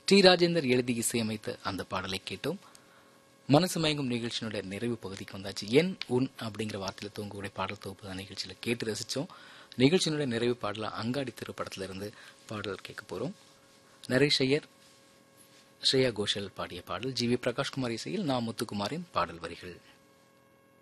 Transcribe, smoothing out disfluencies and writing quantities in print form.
D Rajendar எழுதி இசையமைத்த அந்த பாடலை கேட்டோம். மனசு மயங்கும் நிகழ்ச்சியினுடைய நிறைவு பகுதிக்கு வந்தாச்சு. என் உன் அப்படிங்கிற வார்த்தையில தூங்கக்கூடிய பாடல் தொகுப்பு தான் நிகழ்ச்சியில கேட்டு ரசிச்சோம். நிகழ்ச்சியினுடைய நிறைவு பாடல அங்காடி திரைப்படத்துல இருந்து பாடல் கேட்க போறோம். நரேஷ் ஐயர், ஸ்ரேயா கோஷல் பாடிய பாடல், ஜி வி பிரகாஷ்குமார் இசையில் நா முத்துக்குமாரின் பாடல் வரிகள்.